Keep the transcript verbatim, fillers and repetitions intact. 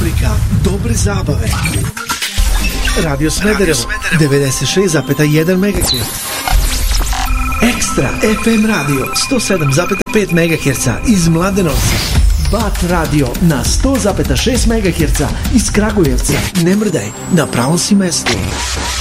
Rubrika Dobre zabave. Radio Smederevo devedeset šest zarez jedan megaherca. Ekstra F M radio sto sedam zarez pet megaherca iz Mladenovca. Bat radio na sto zarez šest megaherca iz Kragujevca. Ne mrdaj, na pravom si mestu.